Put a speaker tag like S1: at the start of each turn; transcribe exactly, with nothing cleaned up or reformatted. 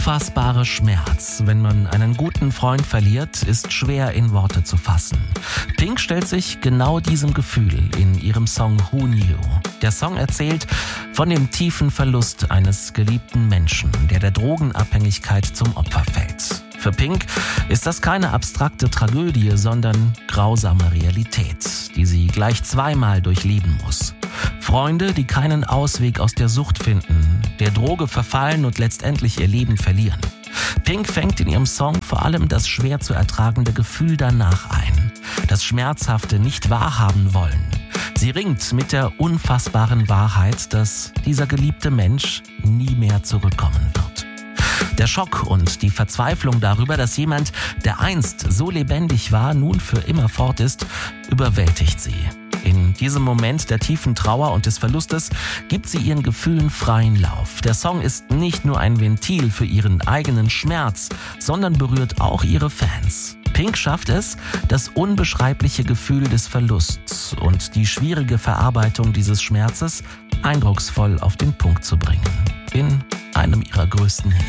S1: Unfassbarer Schmerz, wenn man einen guten Freund verliert, ist schwer in Worte zu fassen. Pink stellt sich genau diesem Gefühl in ihrem Song Who Knew. Der Song erzählt von dem tiefen Verlust eines geliebten Menschen, der der Drogenabhängigkeit zum Opfer fällt. Für Pink ist das keine abstrakte Tragödie, sondern grausame Realität, die sie gleich zweimal durchleben muss. Freunde, die keinen Ausweg aus der Sucht finden, der Droge verfallen und letztendlich ihr Leben verlieren. Pink fängt in ihrem Song vor allem das schwer zu ertragende Gefühl danach ein, das schmerzhafte nicht wahrhaben wollen. Sie ringt mit der unfassbaren Wahrheit, dass dieser geliebte Mensch nie mehr zurückkommen wird. Der Schock und die Verzweiflung darüber, dass jemand, der einst so lebendig war, nun für immer fort ist, überwältigt sie. In diesem Moment der tiefen Trauer und des Verlustes gibt sie ihren Gefühlen freien Lauf. Der Song ist nicht nur ein Ventil für ihren eigenen Schmerz, sondern berührt auch ihre Fans. Pink schafft es, das unbeschreibliche Gefühl des Verlusts und die schwierige Verarbeitung dieses Schmerzes eindrucksvoll auf den Punkt zu bringen. In einem ihrer größten Hits.